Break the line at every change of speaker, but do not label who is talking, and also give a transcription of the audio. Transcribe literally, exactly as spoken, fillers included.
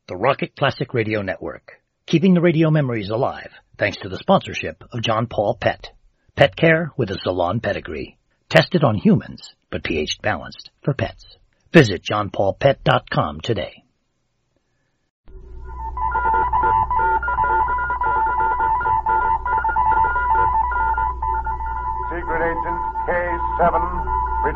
the Rocket Classic Radio Network, keeping the radio memories alive thanks to the sponsorship of John Paul Pet. Pet care with a salon pedigree. Tested on humans, but pH balanced for pets. Visit john paul pet dot com today.
Secret Agent K seven